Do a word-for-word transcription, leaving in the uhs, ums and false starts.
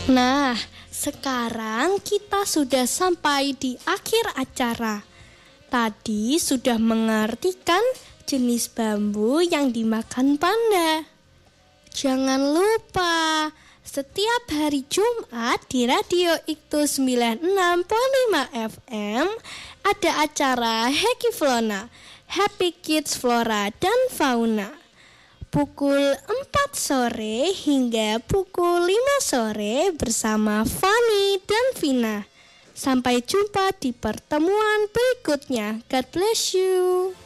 Nah, sekarang kita sudah sampai di akhir acara. Tadi sudah mengartikan jenis bambu yang dimakan panda. Jangan lupa, setiap hari Jumat di Radio Iktus sembilan puluh enam koma lima F M ada acara Hekiflona, Happy Kids Flora dan Fauna. Pukul empat sore hingga pukul lima sore bersama Fani dan Vina. Sampai jumpa di pertemuan berikutnya. God bless you.